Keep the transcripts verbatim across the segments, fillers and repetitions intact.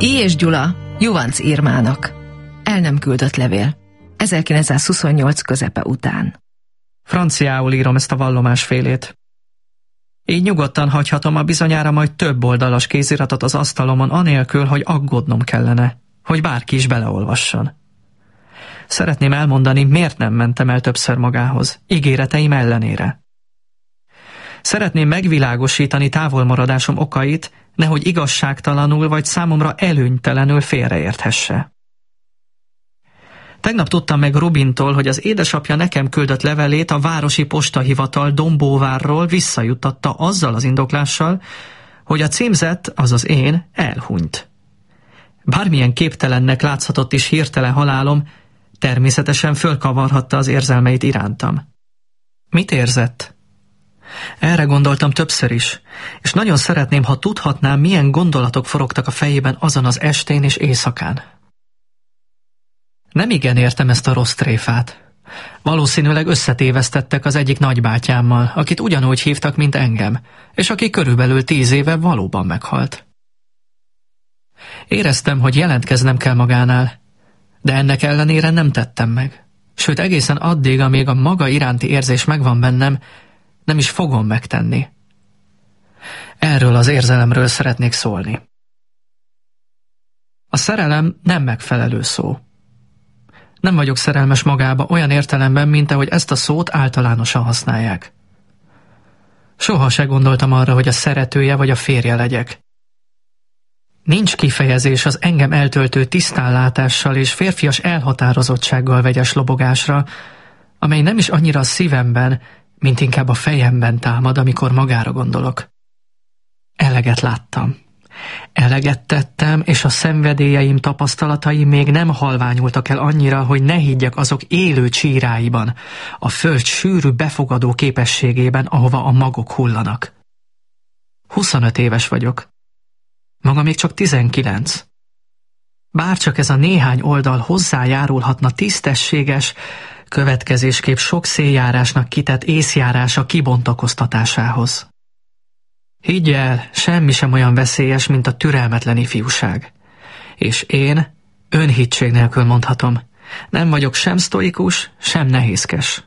I. és Gyula Juvanc Irmának. El nem küldött levél. ezerkilencszázhuszonnyolc közepe után. Franciául írom ezt a vallomásfélét. Így nyugodtan hagyhatom a bizonyára majd több oldalas kéziratot az asztalomon, anélkül, hogy aggódnom kellene, hogy bárki is beleolvasson. Szeretném elmondani, miért nem mentem el többször magához, ígéreteim ellenére. Szeretném megvilágosítani távolmaradásom okait, nehogy igazságtalanul vagy számomra előnytelenül félreérthesse. Tegnap tudtam meg Rubintól, hogy az édesapja nekem küldött levelét a városi postahivatal Dombóvárról visszajuttatta azzal az indoklással, hogy a címzett, azaz én, elhunyt. Bármilyen képtelennek látszhatott is hirtelen halálom, természetesen fölkavarhatta az érzelmeit irántam. Mit érzett? Erre gondoltam többször is, és nagyon szeretném, ha tudhatnám, milyen gondolatok forogtak a fejében azon az estén és éjszakán. Nem igen értem ezt a rossz tréfát. Valószínűleg összetévesztettek az egyik nagybátyámmal, akit ugyanúgy hívtak, mint engem, és aki körülbelül tíz éve valóban meghalt. Éreztem, hogy jelentkeznem kell magánál, de ennek ellenére nem tettem meg. Sőt, egészen addig, amíg a maga iránti érzés megvan bennem, nem is fogom megtenni. Erről az érzelemről szeretnék szólni. A szerelem nem megfelelő szó. Nem vagyok szerelmes magába olyan értelemben, mint ahogy ezt a szót általánosan használják. Soha se gondoltam arra, hogy a szeretője vagy a férje legyek. Nincs kifejezés az engem eltöltő tisztánlátással és férfias elhatározottsággal vegyes lobogásra, amely nem is annyira a szívemben, mint inkább a fejemben támad, amikor magára gondolok. Eleget láttam. Eleget tettem, és a szenvedélyeim, tapasztalatai még nem halványultak el annyira, hogy ne higgyek azok élő csíráiban, a föld sűrű befogadó képességében, ahova a magok hullanak. Huszonöt éves vagyok. Maga még csak tizenkilenc. Bárcsak ez a néhány oldal hozzájárulhatna tisztességes, következésképp sok széljárásnak kitett észjárása kibontakoztatásához. Higgy el, semmi sem olyan veszélyes, mint a türelmetlen ifjúság. És én önhittség nélkül mondhatom, nem vagyok sem sztoikus, sem nehézkes.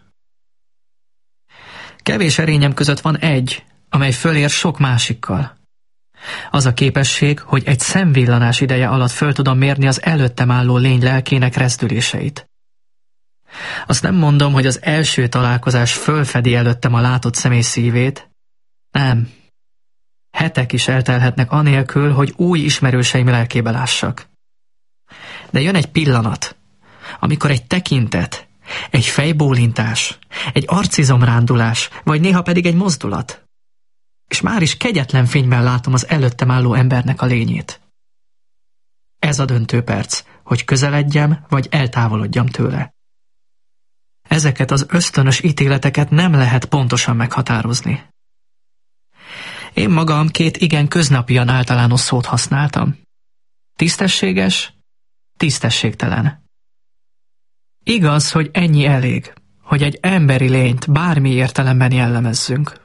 Kevés erényem között van egy, amely fölér sok másikkal. Az a képesség, hogy egy szemvillanás ideje alatt föl tudom mérni az előttem álló lény lelkének rezdüléseit. Azt nem mondom, hogy az első találkozás fölfedi előttem a látott személy szívét. Nem. Hetek is eltelhetnek anélkül, hogy új ismerőseim lelkébe lássak. De jön egy pillanat, amikor egy tekintet, egy fejbólintás, egy arcizomrándulás, vagy néha pedig egy mozdulat, és már is kegyetlen fényben látom az előttem álló embernek a lényét. Ez a döntő perc, hogy közeledjem, vagy eltávolodjam tőle. Ezeket az ösztönös ítéleteket nem lehet pontosan meghatározni. Én magam két igen köznapian általános szót használtam. Tisztességes, tisztességtelen. Igaz, hogy ennyi elég, hogy egy emberi lényt bármi értelemben jellemezzünk.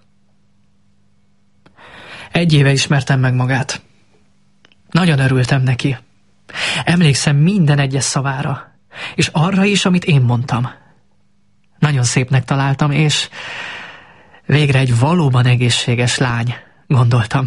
Egy éve ismertem meg magát. Nagyon örültem neki. Emlékszem minden egyes szavára, és arra is, amit én mondtam. Nagyon szépnek találtam, és végre egy valóban egészséges lány, gondoltam.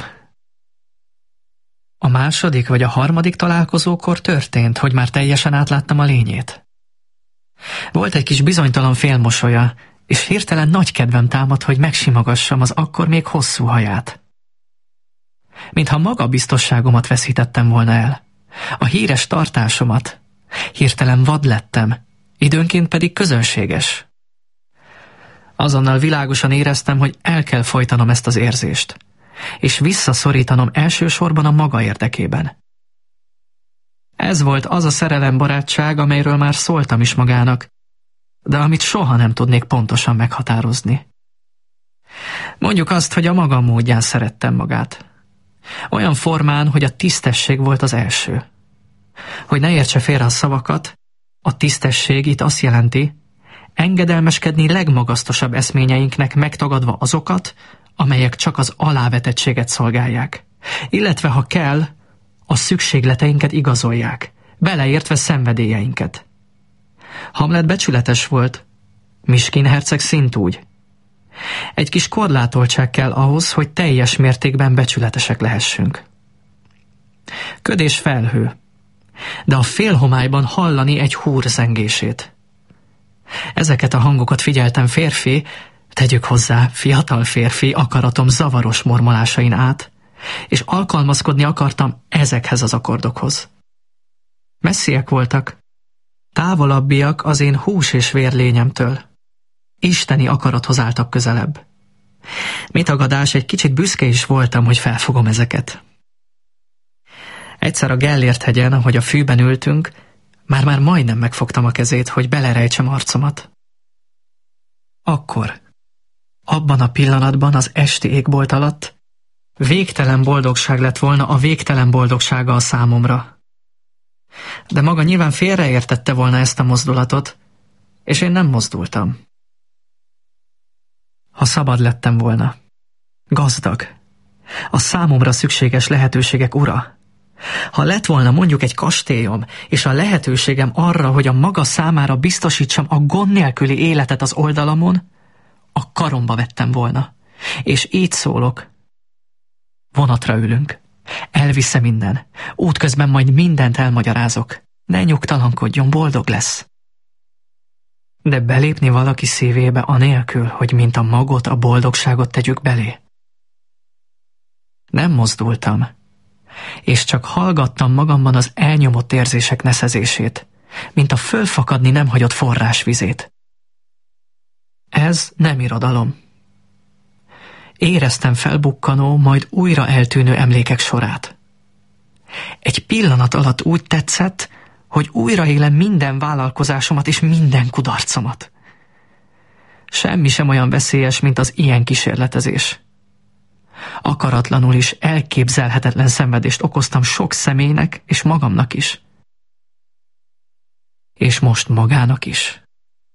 A második vagy a harmadik találkozókor történt, hogy már teljesen átláttam a lényét. Volt egy kis bizonytalan félmosolya, és hirtelen nagy kedvem támadt, hogy megsimogassam az akkor még hosszú haját. Mintha magabiztosságomat veszítettem volna el, a híres tartásomat. Hirtelen vad lettem, időnként pedig közönséges. Azonnal világosan éreztem, hogy el kell folytanom ezt az érzést, és visszaszorítanom elsősorban a maga érdekében. Ez volt az a szerelembarátság, amelyről már szóltam is magának, de amit soha nem tudnék pontosan meghatározni. Mondjuk azt, hogy a maga módján szerettem magát. Olyan formán, hogy a tisztesség volt az első. Hogy ne értse félre a szavakat, a tisztesség itt azt jelenti, engedelmeskedni legmagasztosabb eszményeinknek megtagadva azokat, amelyek csak az alávetettséget szolgálják, illetve ha kell, a szükségleteinket igazolják, beleértve szenvedélyeinket. Hamlet becsületes volt, Miskin herceg szintúgy. Egy kis korlátoltság kell ahhoz, hogy teljes mértékben becsületesek lehessünk. Köd és felhő, de a félhomályban hallani egy húr zengését. Ezeket a hangokat figyeltem férfi, tegyük hozzá, fiatal férfi akaratom zavaros mormolásain át, és alkalmazkodni akartam ezekhez az akkordokhoz. Messziek voltak, távolabbiak az én hús és vér lényemtől. Isteni akarathoz álltak közelebb. Mi tagadás, egy kicsit büszke is voltam, hogy felfogom ezeket. Egyszer a Gellért hegyen, ahogy a fűben ültünk, már-már majdnem megfogtam a kezét, hogy belerejtsem arcomat. Akkor, abban a pillanatban az esti égbolt alatt végtelen boldogság lett volna a végtelen boldogsága a számomra. De maga nyilván félreértette volna ezt a mozdulatot, és én nem mozdultam. Ha szabad lettem volna, gazdag, a számomra szükséges lehetőségek ura, ha lett volna mondjuk egy kastélyom, és a lehetőségem arra, hogy a maga számára biztosítsam a gond nélküli életet az oldalamon, a karomba vettem volna. És így szólok. Vonatra ülünk. Elvisze minden. Útközben majd mindent elmagyarázok. Ne nyugtalankodjon, boldog lesz. De belépni valaki szívébe anélkül, hogy mint a magot, a boldogságot tegyük belé. Nem mozdultam, és csak hallgattam magamban az elnyomott érzések neszezését, mint a fölfakadni nem hagyott forrásvizét. Ez nem irodalom. Éreztem felbukkanó, majd újra eltűnő emlékek sorát. Egy pillanat alatt úgy tetszett, hogy újraélem minden vállalkozásomat és minden kudarcomat. Semmi sem olyan veszélyes, mint az ilyen kísérletezés. Akaratlanul is elképzelhetetlen szenvedést okoztam sok személynek és magamnak is. És most magának is.